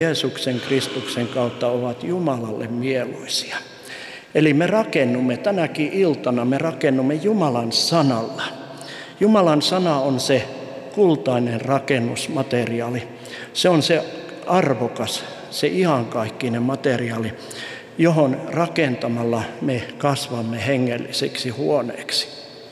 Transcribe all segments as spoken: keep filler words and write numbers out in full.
Jeesuksen Kristuksen kautta ovat Jumalalle mieluisia. Eli me rakennumme tänäkin iltana, me rakennumme Jumalan sanalla. Jumalan sana on se kultainen rakennusmateriaali. Se on se arvokas, se iankaikkinen materiaali, johon rakentamalla me kasvamme hengelliseksi huoneeksi.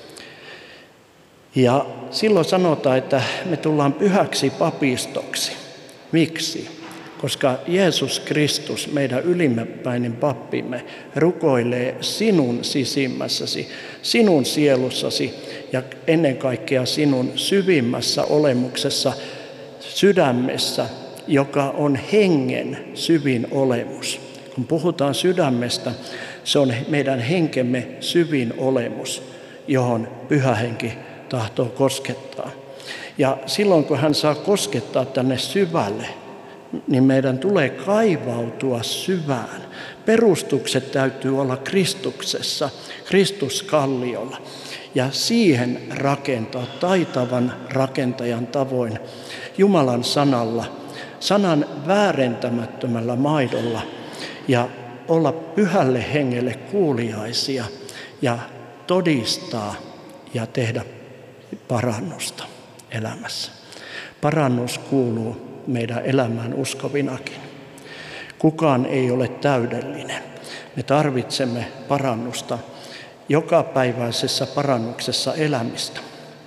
Ja silloin sanotaan, että me tullaan pyhäksi papistoksi. Miksi? Koska Jeesus Kristus, meidän ylimmäpäinen pappimme, rukoilee sinun sisimmässäsi, sinun sielussasi ja ennen kaikkea sinun syvimmässä olemuksessa, sydämessä, joka on hengen syvin olemus. Kun puhutaan sydämestä, se on meidän henkemme syvin olemus, johon Pyhä Henki tahtoo koskettaa. Ja silloin kun hän saa koskettaa tänne syvälle, niin meidän tulee kaivautua syvään. Perustukset täytyy olla Kristuksessa, Kristuskalliolla. Ja siihen rakentaa taitavan rakentajan tavoin Jumalan sanalla, sanan väärentämättömällä maidolla ja olla Pyhälle Hengelle kuuliaisia ja todistaa ja tehdä parannusta elämässä. Parannus kuuluu meidän elämään uskovinakin. Kukaan ei ole täydellinen. Me tarvitsemme parannusta jokapäiväisessä parannuksessa elämistä.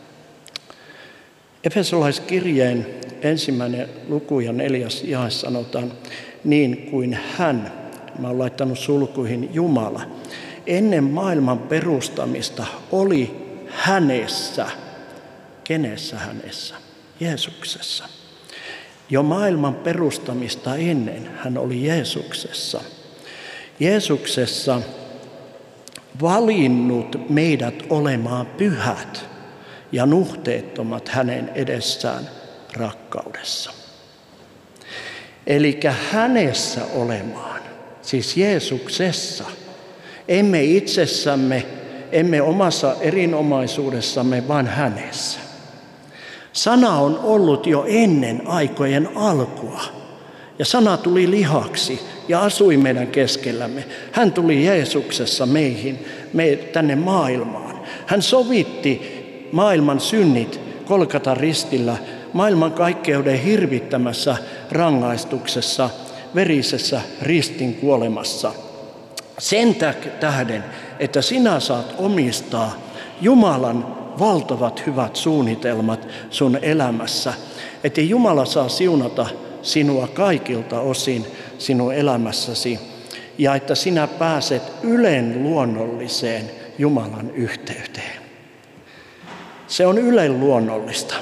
Efesolaiskirjeen ensimmäinen luku ja neljäs jae sanotaan, niin kuin hän, mä olen laittanut sulkuihin Jumala, ennen maailman perustamista oli hänessä. Kenessä hänessä? Jeesuksessa. Jo maailman perustamista ennen hän oli Jeesuksessa. Jeesuksessa valinnut meidät olemaan pyhät ja nuhteettomat hänen edessään rakkaudessa. Eli hänessä olemaan, siis Jeesuksessa, emme itsessämme, emme omassa erinomaisuudessamme, vaan hänessä. Sana on ollut jo ennen aikojen alkua. Ja sana tuli lihaksi ja asui meidän keskellämme. Hän tuli Jeesuksessa meihin, me, tänne maailmaan. Hän sovitti maailman synnit Golgatan ristillä, maailman kaikkeuden hirvittämässä rangaistuksessa, verisessä ristin kuolemassa. Sen tähden, että sinä saat omistaa Jumalan valtavat hyvät suunnitelmat sun elämässä, että Jumala saa siunata sinua kaikilta osin sinun elämässäsi ja että sinä pääset ylen luonnolliseen Jumalan yhteyteen. Se on ylen luonnollista.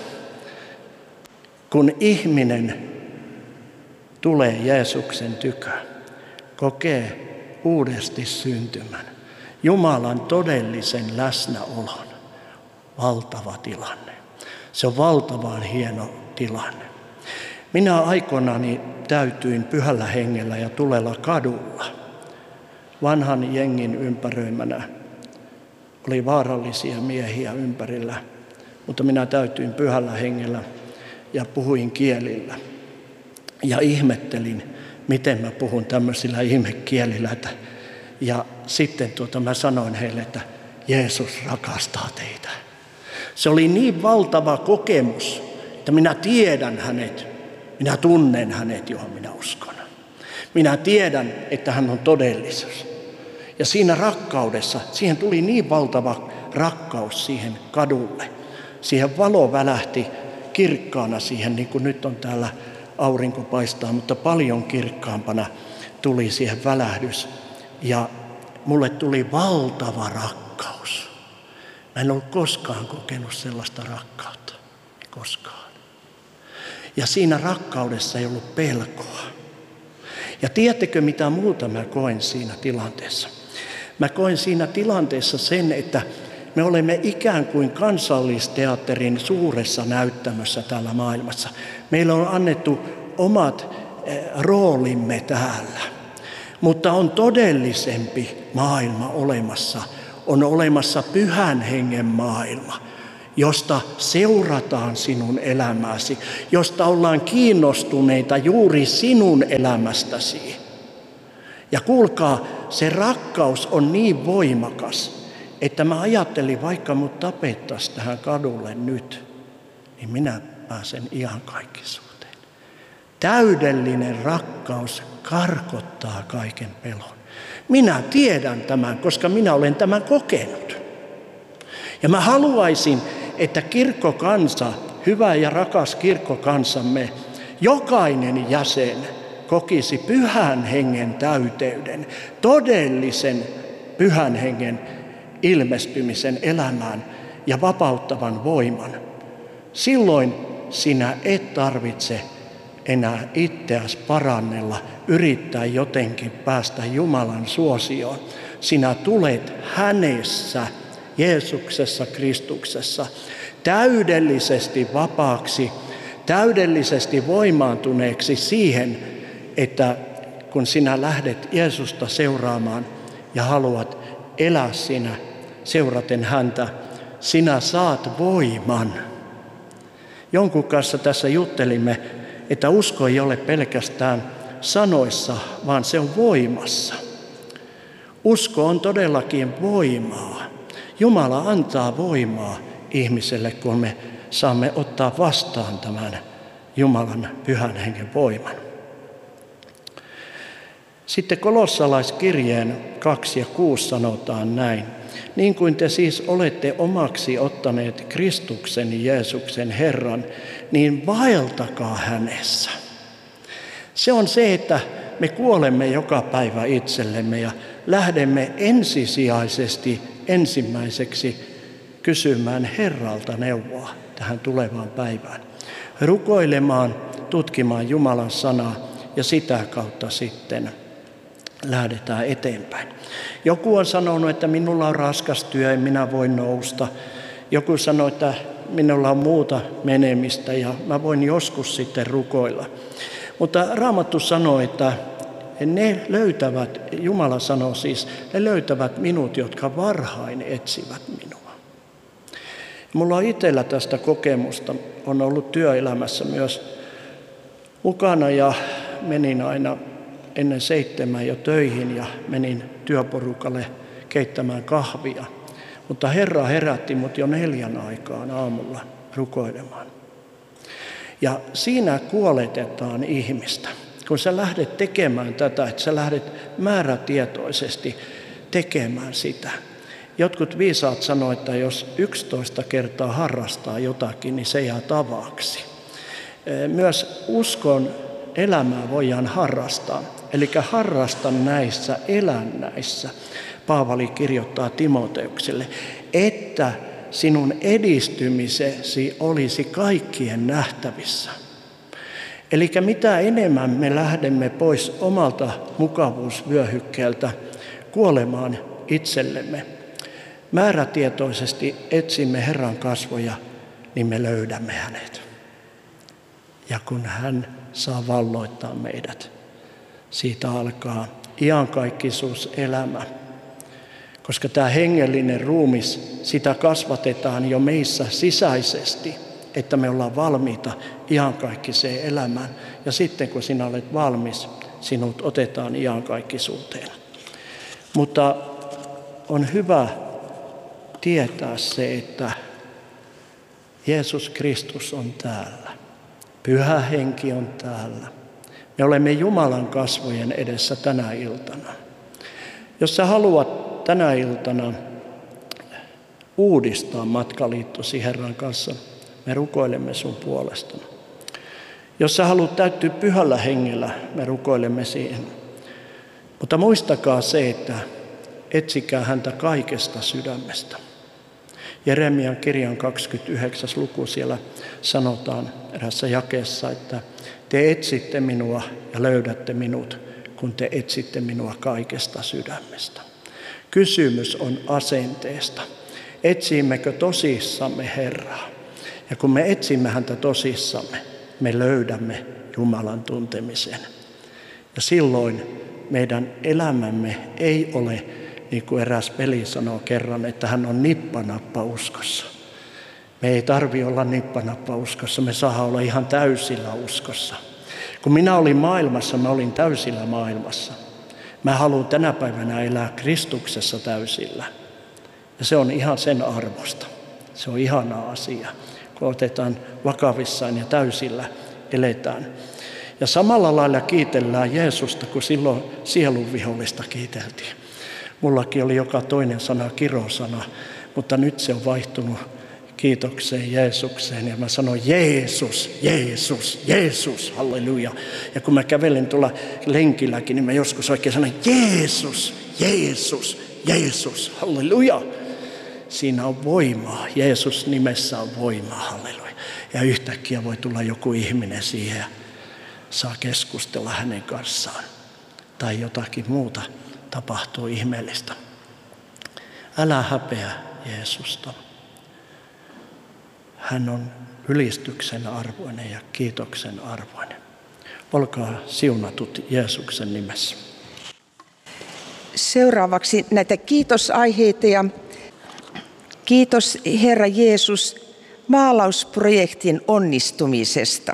Kun ihminen tulee Jeesuksen tykö, kokee uudesti syntymän, Jumalan todellisen läsnäolon. Valtava tilanne. Se on valtavan hieno tilanne. Minä aikoinani täytyin Pyhällä Hengellä ja tulella kadulla. Vanhan jengin ympäröimänä oli vaarallisia miehiä ympärillä, mutta minä täytyin Pyhällä Hengellä ja puhuin kielillä. Ja ihmettelin, miten mä puhun tämmöisillä ihmekielillä. Ja sitten tuota, mä sanoin heille, että Jeesus rakastaa teitä. Se oli niin valtava kokemus, että minä tiedän hänet, minä tunnen hänet, johon minä uskon. Minä tiedän, että hän on todellisuus. Ja siinä rakkaudessa, siihen tuli niin valtava rakkaus siihen kadulle. Siihen valo välähti kirkkaana siihen, niin kuin nyt on täällä aurinko paistaa, mutta paljon kirkkaampana tuli siihen välähdys. Ja mulle tuli valtava rakkaus. Mä en ollut koskaan kokenut sellaista rakkautta. Koskaan. Ja siinä rakkaudessa ei ollut pelkoa. Ja tiedättekö mitä muuta mä koen siinä tilanteessa? Mä koen siinä tilanteessa sen, että me olemme ikään kuin Kansallisteatterin suuressa näyttämössä täällä maailmassa. Meillä on annettu omat roolimme täällä. Mutta on todellisempi maailma olemassa. On olemassa Pyhän Hengen maailma, josta seurataan sinun elämäsi, josta ollaan kiinnostuneita juuri sinun elämästäsi. Ja kuulkaa, se rakkaus on niin voimakas, että mä ajattelin, vaikka mut tapettaisiin tähän kadulle nyt, niin minä pääsen iankaikkisuuteen. Täydellinen rakkaus karkottaa kaiken pelon. Minä tiedän tämän, koska minä olen tämän kokenut. Ja mä haluaisin, että kirkkokansa, hyvä ja rakas kirkkokansamme, jokainen jäsen kokisi pyhän hengen täyteyden, todellisen pyhän hengen ilmestymisen elämään ja vapauttavan voiman. Silloin sinä et tarvitse enää itseäsi parannella, yrittää jotenkin päästä Jumalan suosioon. Sinä tulet hänessä, Jeesuksessa, Kristuksessa, täydellisesti vapaaksi, täydellisesti voimaantuneeksi siihen, että kun sinä lähdet Jeesusta seuraamaan ja haluat elää sinä seuraten häntä, sinä saat voiman. Jonkun kanssa tässä juttelimme, että usko ei ole pelkästään sanoissa, vaan se on voimassa. Usko on todellakin voimaa. Jumala antaa voimaa ihmiselle, kun me saamme ottaa vastaan tämän Jumalan pyhän hengen voiman. Sitten kolossalaiskirjeen kaksi ja kuusi sanotaan näin. Niin kuin te siis olette omaksi ottaneet Kristuksen Jeesuksen Herran, niin vaeltakaa hänessä. Se on se, että me kuolemme joka päivä itsellemme ja lähdemme ensisijaisesti ensimmäiseksi kysymään Herralta neuvoa tähän tulevaan päivään. Rukoilemaan, tutkimaan Jumalan sanaa ja sitä kautta sitten lähdetään eteenpäin. Joku on sanonut, että minulla on raskas työ, en minä voi nousta. Joku sanoo, että minulla on muuta menemistä ja mä voin joskus sitten rukoilla. Mutta Raamattu sanoo, että ne löytävät, Jumala sanoo siis, ne löytävät minut, jotka varhain etsivät minua. Mulla on itsellä tästä kokemusta, on ollut työelämässä myös mukana ja menin aina ennen seitsemän jo töihin ja menin työporukalle keittämään kahvia. Mutta Herra herätti mut jo neljän aikaan aamulla rukoilemaan. Ja siinä kuoletetaan ihmistä. Kun sä lähdet tekemään tätä, että sä lähdet määrätietoisesti tekemään sitä. Jotkut viisaat sanoo, että jos yksitoista kertaa harrastaa jotakin, niin se jää tavaksi. Myös uskon elämää voidaan harrastaa. Eli harrasta näissä, elän näissä. Paavali kirjoittaa Timoteukselle, että sinun edistymisesi olisi kaikkien nähtävissä. Eli mitä enemmän me lähdemme pois omalta mukavuusvyöhykkeeltä kuolemaan itsellemme, määrätietoisesti etsimme Herran kasvoja, niin me löydämme hänet. Ja kun hän saa valloittaa meidät, siitä alkaa iankaikkisuuselämä. Koska tämä hengellinen ruumis, sitä kasvatetaan jo meissä sisäisesti, että me ollaan valmiita iankaikkiseen elämään. Ja sitten kun sinä olet valmis, sinut otetaan iankaikkisuuteen. Mutta on hyvä tietää se, että Jeesus Kristus on täällä. Pyhä henki on täällä. Me olemme Jumalan kasvojen edessä tänä iltana. Jos sä haluat tänä iltana uudistaa matkaliittosi Herran kanssa, me rukoilemme sun puolestasi. Jos sä haluat täyttyä pyhällä hengellä, me rukoilemme siihen. Mutta muistakaa se, että etsikää häntä kaikesta sydämestä. Jeremian kirjan kaksikymmentäyhdeksäs luku siellä sanotaan erässä jakeessa, että te etsitte minua ja löydätte minut, kun te etsitte minua kaikesta sydämestä. Kysymys on asenteesta. Etsimmekö tosissamme Herraa? Ja kun me etsimme häntä tosissamme, me löydämme Jumalan tuntemisen. Ja silloin meidän elämämme ei ole, niin kuin eräs veli sanoo kerran, että hän on nippanappa uskossa. Me ei tarvitse olla nippanappa uskossa, me saadaan olla ihan täysillä uskossa. Kun minä olin maailmassa, mä olin täysillä maailmassa. Mä haluan tänä päivänä elää Kristuksessa täysillä. Ja se on ihan sen arvosta. Se on ihana asia, kun otetaan vakavissaan ja täysillä eletään. Ja samalla lailla kiitellään Jeesusta, kun silloin sielun vihollista kiiteltiin. Mullakin oli joka toinen sana kirosana, mutta nyt se on vaihtunut kiitokseen Jeesukseen. Ja mä sanon Jeesus, Jeesus, Jeesus, halleluja. Ja kun mä kävelen tuolla lenkilläkin, niin mä joskus oikein sanon Jeesus, Jeesus, Jeesus, halleluja. Siinä on voimaa. Jeesus nimessä on voimaa, halleluja. Ja yhtäkkiä voi tulla joku ihminen siihen ja saa keskustella hänen kanssaan. Tai jotakin muuta tapahtuu ihmeellistä. Älä häpeä Jeesusta. Hän on ylistyksen arvoinen ja kiitoksen arvoinen. Olkaa siunatut Jeesuksen nimessä. Seuraavaksi näitä kiitosaiheita ja kiitos Herra Jeesus maalausprojektin onnistumisesta.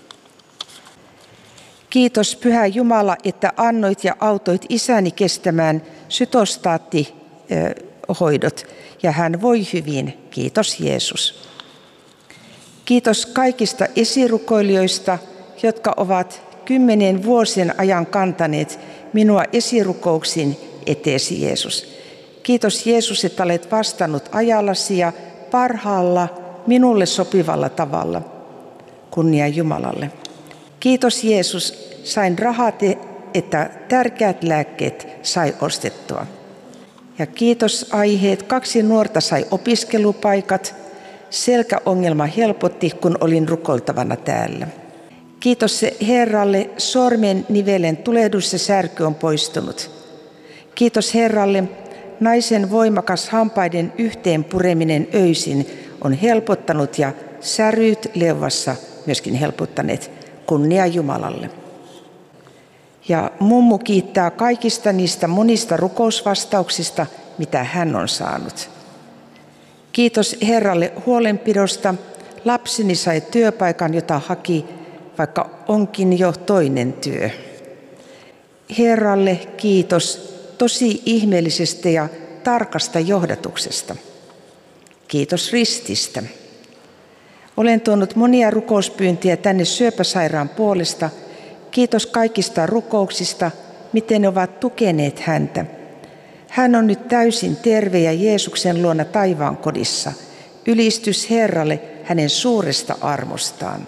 Kiitos Pyhä Jumala, että annoit ja autoit isäni kestämään sytostaattihoidot ja hän voi hyvin. Kiitos Jeesus. Kiitos kaikista esirukoilijoista, jotka ovat kymmenen vuosien ajan kantaneet minua esirukouksin eteesi Jeesus. Kiitos Jeesus, että olet vastannut ajallasi ja parhaalla minulle sopivalla tavalla. Kunnia Jumalalle. Kiitos Jeesus, sain rahat, että tärkeät lääkkeet sai ostettua. Ja kiitos aiheet, kaksi nuorta sai opiskelupaikat, selkäongelma helpotti, kun olin rukoiltavana täällä. Kiitos Herralle, sormen nivelen tulehdus ja särky on poistunut. Kiitos Herralle, naisen voimakas hampaiden yhteen pureminen öisin on helpottanut ja säryt leuassa myöskin helpottaneet. Kunnia Jumalalle. Ja mummu kiittää kaikista niistä monista rukousvastauksista, mitä hän on saanut. Kiitos Herralle huolenpidosta. Lapseni sai työpaikan, jota haki, vaikka onkin jo toinen työ. Herralle kiitos tosi ihmeellisestä ja tarkasta johdatuksesta. Kiitos rististä. Olen tuonut monia rukouspyyntiä tänne syöpäsairaan puolesta. Kiitos kaikista rukouksista, miten ne ovat tukeneet häntä. Hän on nyt täysin terve ja Jeesuksen luona taivaan kodissa. Ylistys Herralle hänen suuresta armostaan.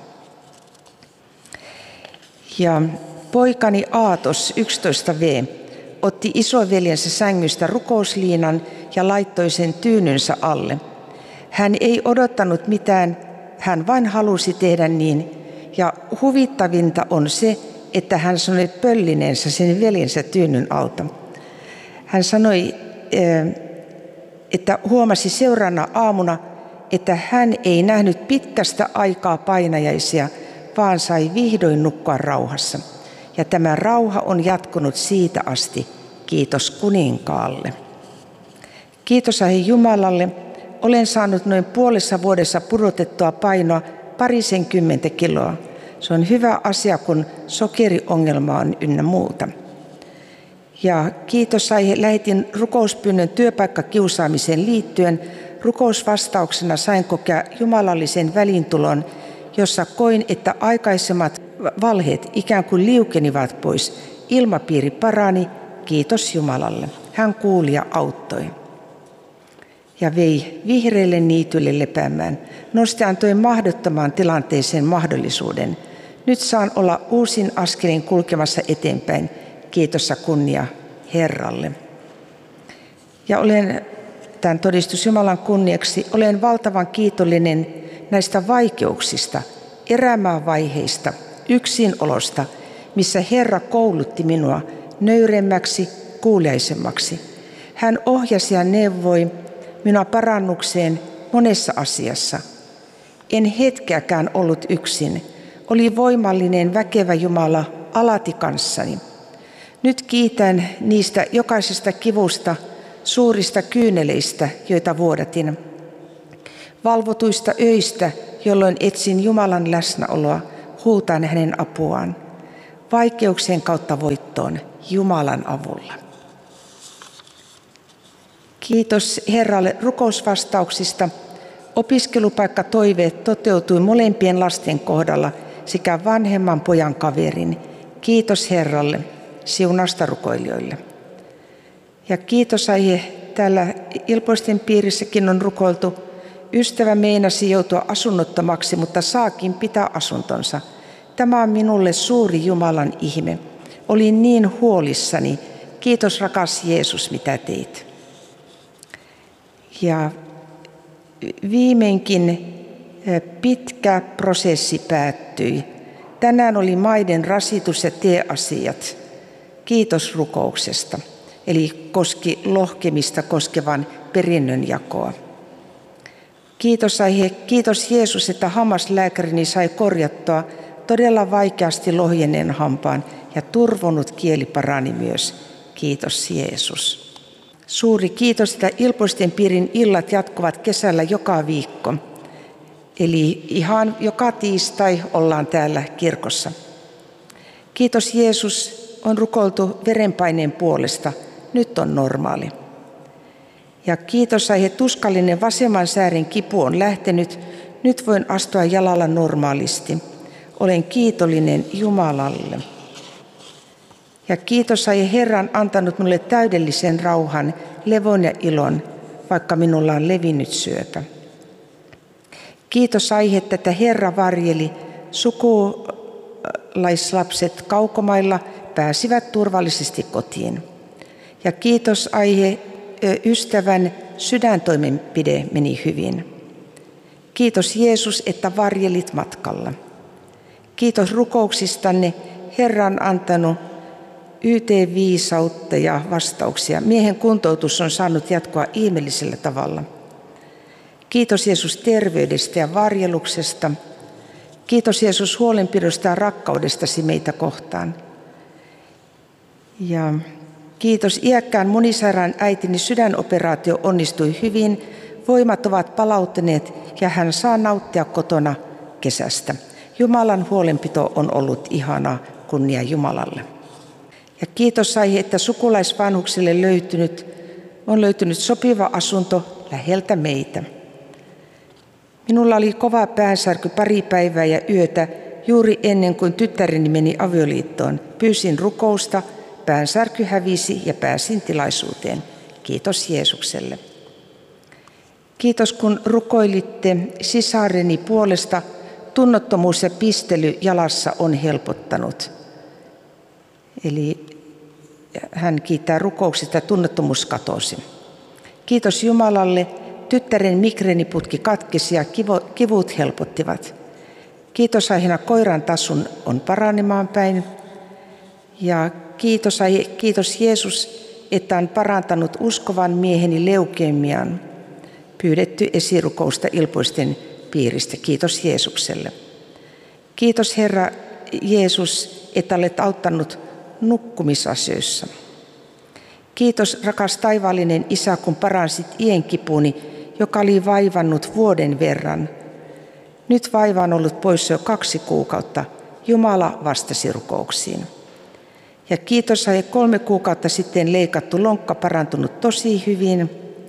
Ja poikani Aatos, yksitoista vuotias, otti isoveljensä sängystä rukousliinan ja laittoi sen tyynynsä alle. Hän ei odottanut mitään, hän vain halusi tehdä niin. Ja huvittavinta on se, että hän sanoi pöllineensä sen veljensä tyynyn alta. Hän sanoi, että huomasi seuraavana aamuna, että hän ei nähnyt pitkästä aikaa painajaisia, vaan sai vihdoin nukkua rauhassa. Ja tämä rauha on jatkunut siitä asti. Kiitos kuninkaalle. Kiitos Jumalalle. Olen saanut noin puolessa vuodessa pudotettua painoa parisenkymmentä kiloa. Se on hyvä asia, kun sokeriongelma on ynnä muuta. Ja kiitos aihe, lähetin rukouspyynnön työpaikkakiusaamiseen liittyen. Rukousvastauksena sain kokea jumalallisen välintulon, jossa koin, että aikaisemmat valheet ikään kuin liukenivat pois. Ilmapiiri parani, kiitos Jumalalle. Hän kuuli ja auttoi. Ja vei vihreille niitylle lepäämään. Nosti antoi mahdottomaan tilanteeseen mahdollisuuden. Nyt saan olla uusin askelin kulkemassa eteenpäin. Kiitos ja kunnia Herralle. Ja olen, tämän todistus Jumalan kunniaksi, olen valtavan kiitollinen näistä vaikeuksista, erämaavaiheista, yksinolosta, missä Herra koulutti minua nöyremmäksi, kuuliaisemmaksi. Hän ohjasi ja neuvoi minua parannukseen monessa asiassa. En hetkeäkään ollut yksin. Oli voimallinen, väkevä Jumala alati kanssani. Nyt kiitän niistä jokaisesta kivusta, suurista kyyneleistä, joita vuodatin. valvotuista öistä, jolloin etsin Jumalan läsnäoloa, huutan hänen apuaan. Vaikeuksien kautta voittoon Jumalan avulla. Kiitos Herralle rukousvastauksista. Opiskelupaikkatoiveet toteutui molempien lasten kohdalla sekä vanhemman pojan kaverin. Kiitos Herralle, siunausta rukoilijoille. Ja kiitos aihe, täällä Ilpoisten piirissäkin on rukoiltu. Ystävä meinasi joutua asunnottomaksi, mutta saakin pitää asuntonsa. Tämä on minulle suuri Jumalan ihme. Olin niin huolissani. Kiitos rakas Jeesus, mitä teit. Ja viimeinkin pitkä prosessi päättyi. Tänään oli maiden rasitus ja tieasiat. Kiitos rukouksesta. Eli koski lohkemista koskevan perinnön jakoa. Kiitos aihe, kiitos Jeesus, että hammaslääkärini sai korjattua todella vaikeasti lohjenneen hampaan ja turvonnut kieli parani myös. Kiitos Jeesus. Suuri kiitos, että Ilpoisten piirin illat jatkuvat kesällä joka viikko. Eli ihan joka tiistai ollaan täällä kirkossa. Kiitos Jeesus, on rukoiltu verenpaineen puolesta. Nyt on normaali. Ja kiitos aihe, tuskallinen vasemman säären kipu on lähtenyt. Nyt voin astua jalalla normaalisti. Olen kiitollinen Jumalalle. Ja kiitos aihe, Herra on antanut minulle täydellisen rauhan, levon ja ilon, vaikka minulla on levinnyt syöpä. Kiitos aihe, että Herra varjeli sukulaislapset kaukomailla pääsivät turvallisesti kotiin. Ja kiitos aihe, ystävän sydäntoimenpide meni hyvin. Kiitos Jeesus, että varjelit matkalla. Kiitos rukouksistanne. Herra on antanut Y T-viisautta ja vastauksia. Miehen kuntoutus on saanut jatkoa ihmeellisellä tavalla. Kiitos Jeesus terveydestä ja varjeluksesta. Kiitos Jeesus huolenpidosta ja rakkaudestasi meitä kohtaan. Ja kiitos iäkkään monisairaan äitini sydänoperaatio onnistui hyvin. Voimat ovat palautuneet ja hän saa nauttia kotona kesästä. Jumalan huolenpito on ollut ihanaa, kunnia Jumalalle. Ja kiitos aihe, että sukulaisvanhuksille löytynyt, on löytynyt sopiva asunto läheltä meitä. Minulla oli kova päänsärky pari päivää ja yötä juuri ennen kuin tyttäreni meni avioliittoon. Pyysin rukousta, päänsärky hävisi ja pääsin tilaisuuteen. Kiitos Jeesukselle. Kiitos kun rukoilitte sisareni puolesta. Tunnottomuus ja pistely jalassa on helpottanut. Eli hän kiittää rukouksista, tunnottomuus katosi. Kiitos Jumalalle. Tyttären migreeniputki katkesi ja kivut helpottivat. Kiitos aiheena koiran tasun on paranemaan päin. Ja kiitos, kiitos Jeesus, että on parantanut uskovan mieheni leukemian. Pyydetty esirukousta Ilpoisten piiristä. Kiitos Jeesukselle. Kiitos Herra Jeesus, että olet auttanut nukkumisasioissa. Kiitos rakas taivaallinen Isä, kun paransit iän kipuni, joka oli vaivannut vuoden verran. Nyt vaiva on ollut poissa jo kaksi kuukautta. Jumala vastasi rukouksiin. Ja kiitos, että kolme kuukautta sitten leikattu lonkka parantunut tosi hyvin.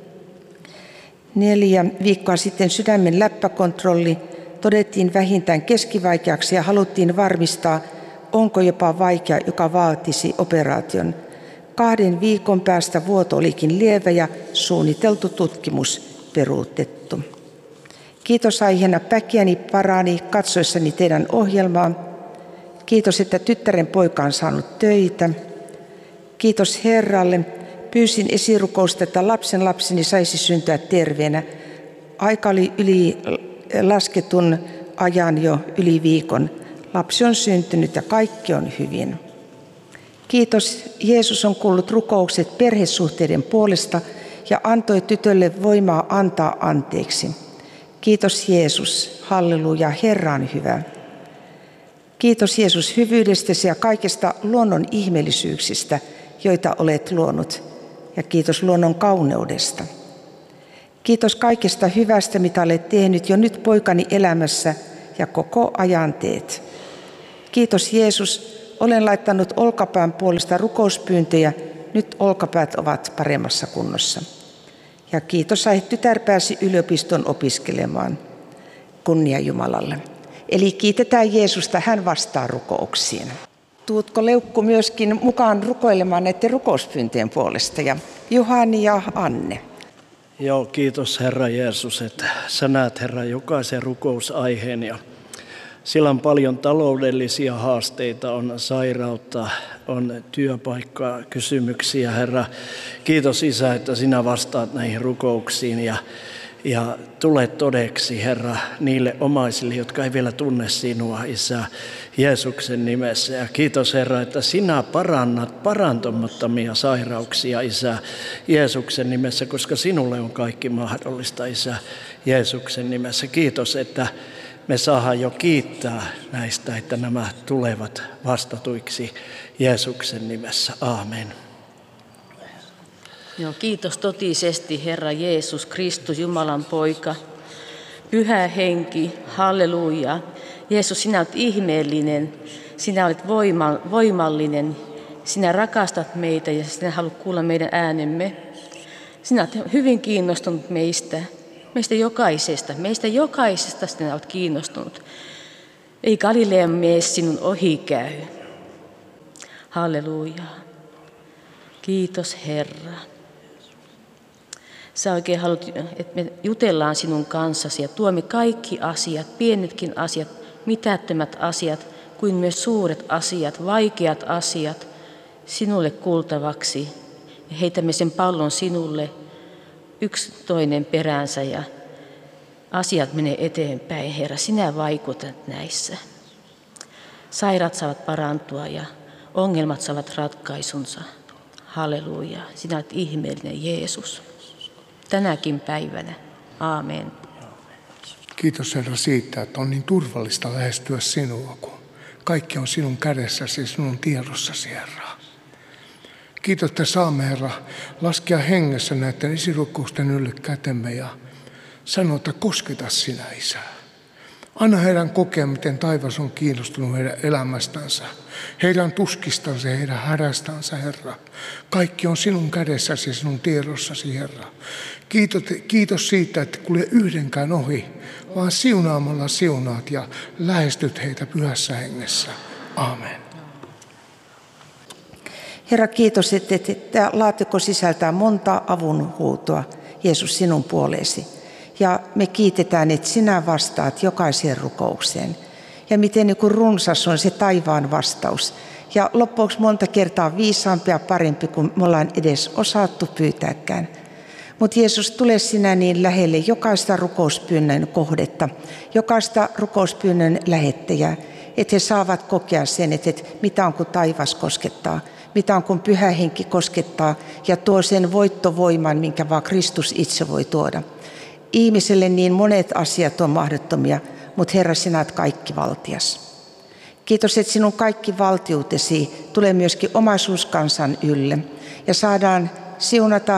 Neljä viikkoa sitten sydämen läppäkontrolli todettiin vähintään keskivaikeaksi ja haluttiin varmistaa, onko jopa vaikea, joka vaatisi operaation. Kahden viikon päästä vuoto olikin lievä ja suunniteltu tutkimus peruutettu. Kiitos aiheena päkiäni parani katsoessani teidän ohjelmaa. Kiitos, että tyttären poika on saanut töitä. Kiitos Herralle. Pyysin esirukousta, että lapsen lapseni saisi syntyä terveenä. Aika oli yli lasketun ajan jo yli viikon. Lapsi on syntynyt ja kaikki on hyvin. Kiitos, Jeesus on kuullut rukoukset perhesuhteiden puolesta ja antoi tytölle voimaa antaa anteeksi. Kiitos Jeesus, halleluja, Herra on hyvä. Kiitos Jeesus hyvyydestäsi ja kaikista luonnon ihmeellisyyksistä, joita olet luonut. Ja kiitos luonnon kauneudesta. Kiitos kaikesta hyvästä, mitä olet tehnyt jo nyt poikani elämässä ja koko ajan teet. Kiitos Jeesus, olen laittanut olkapään puolesta rukouspyyntöjä, nyt olkapäät ovat paremmassa kunnossa. Ja kiitos, sait tytär pääsi yliopiston opiskelemaan. Kunnia Jumalalle. Eli kiitetään Jeesusta, hän vastaa rukouksiin. Tuutko Leukku myöskin mukaan rukoilemaan näiden rukouspyyntöjen puolesta? Ja Juhani ja Anne. Joo, kiitos Herra Jeesus, että sä näet Herra jokaisen rukousaiheen. Ja sillä on paljon taloudellisia haasteita, on sairautta, on työpaikkaa, kysymyksiä. Herra, kiitos Isä, että sinä vastaat näihin rukouksiin ja, ja tule todeksi, Herra, niille omaisille, jotka ei vielä tunne sinua, Isä, Jeesuksen nimessä. Ja kiitos Herra, että sinä parannat parantamattomia sairauksia, Isä, Jeesuksen nimessä, koska sinulle on kaikki mahdollista, Isä, Jeesuksen nimessä. Kiitos, että me saadaan jo kiittää näistä, että nämä tulevat vastatuiksi Jeesuksen nimessä. Aamen. Joo, kiitos totisesti Herra Jeesus Kristus, Jumalan poika, Pyhä Henki, halleluja. Jeesus, sinä olet ihmeellinen, sinä olet voima, voimallinen, sinä rakastat meitä ja sinä haluat kuulla meidän äänemme. Sinä olet hyvin kiinnostunut meistä, meistä jokaisesta, meistä jokaisesta sinä olet kiinnostunut. Ei Galilean mies sinun ohi käy. Halleluja. Kiitos Herra. Sä oikein haluat, että me jutellaan sinun kanssasi ja tuomme kaikki asiat, pienetkin asiat, mitättömät asiat, kuin myös suuret asiat, vaikeat asiat sinulle kuultavaksi. Ja heitämme sen pallon sinulle yksi toinen peräänsä ja asiat menee eteenpäin. Herra, sinä vaikutat näissä. Sairaat saavat parantua ja ongelmat saavat ratkaisunsa. Halleluja. Sinä olet ihmeellinen Jeesus. Tänäkin päivänä. Aamen. Kiitos Herra siitä, että on niin turvallista lähestyä sinua, kun kaikki on sinun kädessäsi, sinun tiedossasi, Herra. Kiitos, että saamme, Herra, laskea hengessä näiden esirukousten ylle kätemme ja sanoa, että kosketa sinä, Isä. Anna heidän kokea, miten taivas on kiinnostunut heidän elämästänsä, heidän tuskistansa ja heidän hädästänsä, Herra. Kaikki on sinun kädessäsi ja sinun tiedossasi, Herra. Kiitos, kiitos siitä, että kulje yhdenkään ohi, vaan siunaamalla siunaat ja lähestyt heitä pyhässä hengessä. Aamen. Herra, kiitos, että, että laatikko sisältää monta avunhuutoa, Jeesus, sinun puoleesi. Ja me kiitetään, että sinä vastaat jokaiseen rukoukseen. Ja miten niin kuin runsas on se taivaan vastaus. Ja loppuksi monta kertaa viisaampi ja parempi, kuin me ollaan edes osattu pyytääkään. Mutta Jeesus, tule sinä niin lähelle jokaista rukouspyynnön kohdetta, jokaista rukouspyynnön lähettäjää, että he saavat kokea sen, että, että mitä on kun taivas koskettaa, mitä on kun Pyhä Henki koskettaa ja tuo sen voittovoiman, minkä vaan Kristus itse voi tuoda. Ihmiselle niin monet asiat on mahdottomia, mutta Herra, sinä olet kaikki valtias. Kiitos, että sinun kaikki valtiutesi tulee myöskin omaisuuskansan ylle ja saadaan siunata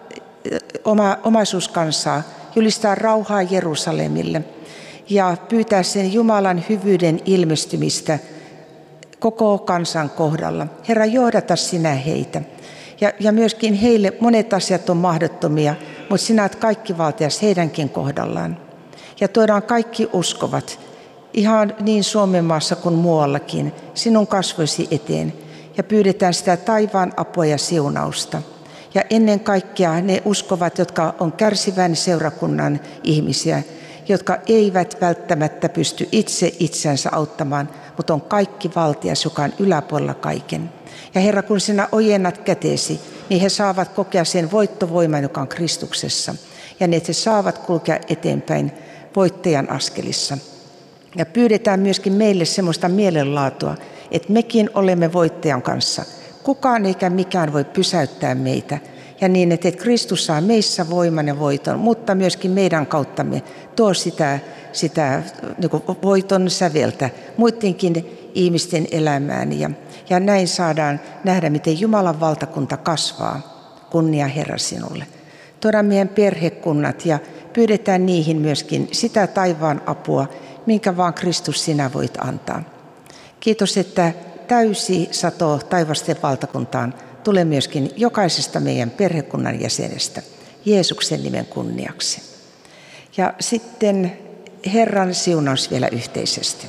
oma, omaisuuskansaa, julistaa rauhaa Jerusalemille ja pyytää sen Jumalan hyvyyden ilmestymistä koko kansan kohdalla. Herra, johdata sinä heitä. Ja, ja myöskin heille monet asiat on mahdottomia, mutta sinä olet kaikki valtias heidänkin kohdallaan. Ja tuodaan kaikki uskovat, ihan niin Suomen maassa kuin muuallakin, sinun kasvoisi eteen. Ja pyydetään sitä taivaan apua ja siunausta. Ja ennen kaikkea ne uskovat, jotka on kärsivän seurakunnan ihmisiä, jotka eivät välttämättä pysty itse itsensä auttamaan, mutta on kaikki valtias, joka on yläpuolella kaiken. Ja Herra, kun sinä ojennat käteesi, niin he saavat kokea sen voittovoiman, joka on Kristuksessa. Ja ne he saavat kulkea eteenpäin voittajan askelissa. Ja pyydetään myöskin meille semmoista mielenlaatua, että mekin olemme voittajan kanssa. Kukaan eikä mikään voi pysäyttää meitä. Ja niin, että Kristus saa meissä voiman ja voiton, mutta myöskin meidän kauttamme tuo sitä, sitä niin kuin voiton säveltä muidenkin ihmisten elämään. Ja, ja näin saadaan nähdä, miten Jumalan valtakunta kasvaa. Kunnia Herra sinulle. Tuodaan meidän perhekunnat ja pyydetään niihin myöskin sitä taivaan apua, minkä vaan Kristus sinä voit antaa. Kiitos, että täysi sato taivasten valtakuntaan tulee myöskin jokaisesta meidän perhekunnan jäsenestä Jeesuksen nimen kunniaksi. Ja sitten Herran siunaus vielä yhteisesti.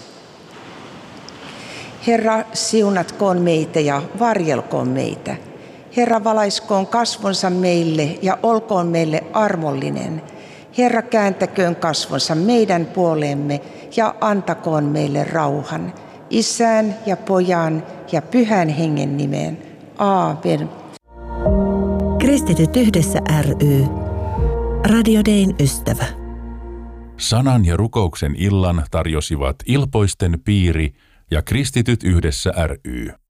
Herra, siunatkoon meitä ja varjelkoon meitä. Herra, valaiskoon kasvonsa meille ja olkoon meille armollinen. Herra, kääntäköön kasvonsa meidän puoleemme ja antakoon meille rauhan. Isän ja Pojan ja Pyhän Hengen nimeen. Aamen. Kristityt yhdessä ry. Radio Dayn ystävä. Sanan ja rukouksen illan tarjosivat Ilpoisten piiri ja Kristityt yhdessä ry.